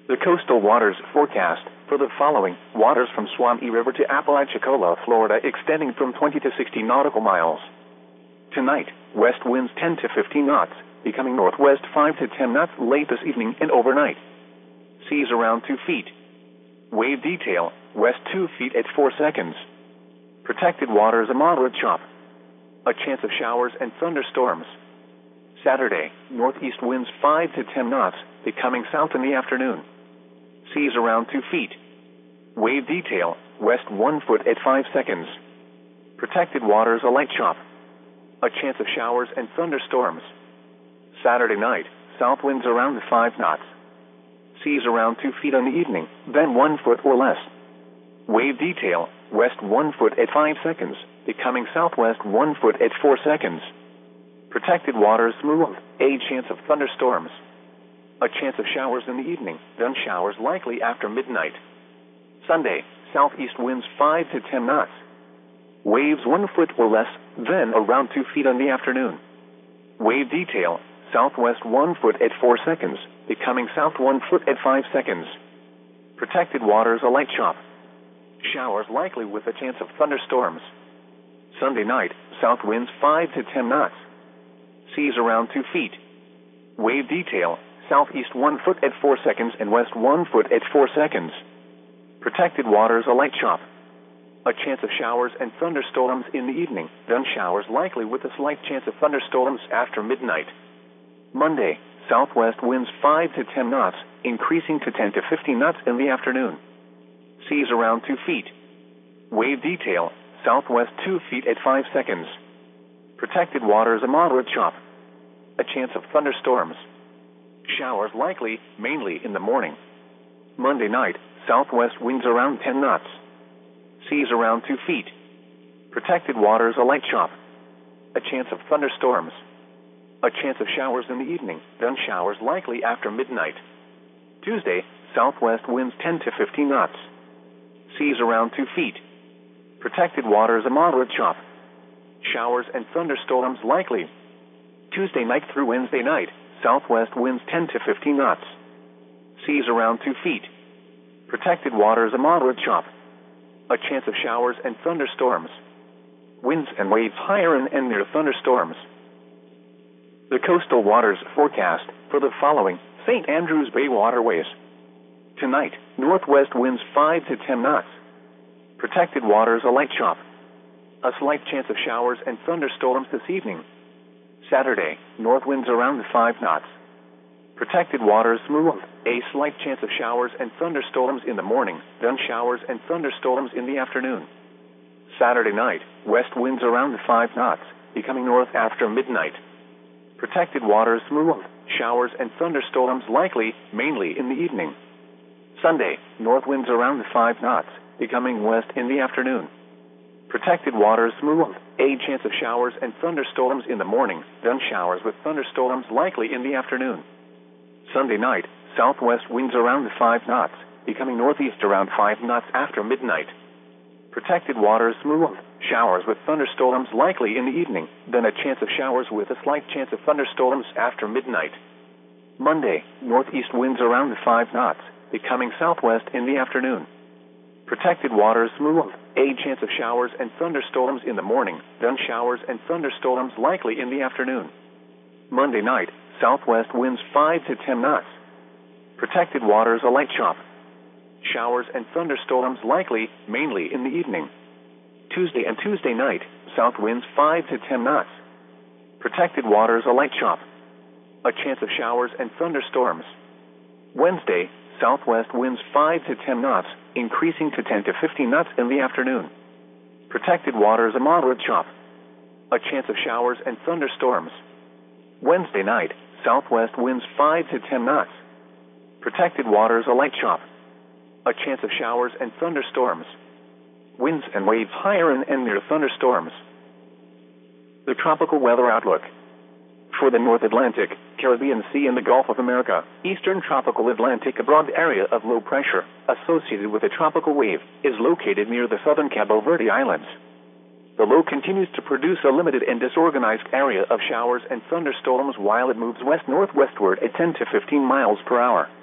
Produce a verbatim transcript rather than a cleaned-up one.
The coastal waters forecast for the following: waters from Suwannee River to Apalachicola, Florida, extending from twenty to sixty nautical miles. Tonight, west winds ten to fifteen knots, becoming northwest five to ten knots late this evening and overnight. Seas around two feet. Wave detail, west two feet at four seconds. Protected waters a moderate chop. A chance of showers and thunderstorms. Saturday, northeast winds five to ten knots, becoming south in the afternoon. Seas around two feet. Wave detail, west one foot at five seconds. Protected waters a light chop. A chance of showers and thunderstorms. Saturday night, south winds around five knots. Seas around two feet on the evening, then one foot or less. Wave detail, west one foot at five seconds, becoming southwest one foot at four seconds. Protected waters smooth, a chance of thunderstorms. A chance of showers in the evening, then showers likely after midnight. Sunday, southeast winds five to ten knots. Waves one foot or less, then around two feet on the afternoon. Wave detail, southwest one foot at four seconds, becoming south one foot at five seconds. Protected waters a light chop. Showers likely with a chance of thunderstorms. Sunday night, south winds five to ten knots. Seas around two feet. Wave detail, southeast one foot at four seconds and west one foot at four seconds. Protected waters a light chop. A chance of showers and thunderstorms in the evening, then showers likely with a slight chance of thunderstorms after midnight. Monday, southwest winds five to ten knots, increasing to ten to fifteen knots in the afternoon. Seas around two feet. Wave detail, southwest two feet at five seconds. Protected waters a moderate chop. A chance of thunderstorms. Showers likely, mainly in the morning. Monday night, southwest winds around ten knots. Seas around two feet. Protected waters a light chop. A chance of thunderstorms. A chance of showers in the evening, then showers likely after midnight. Tuesday, southwest winds ten to fifteen knots. Seas around two feet. Protected waters a moderate chop. Showers and thunderstorms likely. Tuesday night through Wednesday night, southwest winds ten to fifteen knots. Seas around two feet. Protected waters a moderate chop. A chance of showers and thunderstorms. Winds and waves higher and, and near thunderstorms. The coastal waters forecast for the following: Saint Andrews Bay waterways. Tonight, northwest winds five to ten knots. Protected waters a light chop. A slight chance of showers and thunderstorms this evening. Saturday, north winds around five knots. Protected waters smooth, a slight chance of showers and thunderstorms in the morning, then showers and thunderstorms in the afternoon. Saturday night, west winds around five knots, becoming north after midnight. Protected waters smooth, showers and thunderstorms likely, mainly in the evening. Sunday, north winds around five knots, becoming west in the afternoon. Protected waters smooth, a chance of showers and thunderstorms in the morning, then showers with thunderstorms likely in the afternoon. Sunday night, southwest winds around five knots, becoming northeast around five knots after midnight. Protected waters smooth, showers with thunderstorms likely in the evening, then a chance of showers with a slight chance of thunderstorms after midnight. Monday, northeast winds around five knots, becoming southwest in the afternoon. Protected waters smooth, a chance of showers and thunderstorms in the morning, then showers and thunderstorms likely in the afternoon. Monday night, southwest winds five to ten knots. Protected waters a light chop. Showers and thunderstorms likely, mainly in the evening. Tuesday and Tuesday night, south winds five to ten knots. Protected waters a light chop. A chance of showers and thunderstorms. Wednesday, southwest winds five to ten knots, increasing to ten to fifteen knots in the afternoon. Protected waters a moderate chop. A chance of showers and thunderstorms. Wednesday night, southwest winds five to ten knots. Protected waters a light chop. A chance of showers and thunderstorms. Winds and waves higher and, and near thunderstorms. The tropical weather outlook. For the North Atlantic, Caribbean Sea and the Gulf of America, eastern tropical Atlantic, a broad area of low pressure, associated with a tropical wave, is located near the southern Cabo Verde Islands. The low continues to produce a limited and disorganized area of showers and thunderstorms while it moves west-northwestward at ten to fifteen miles per hour.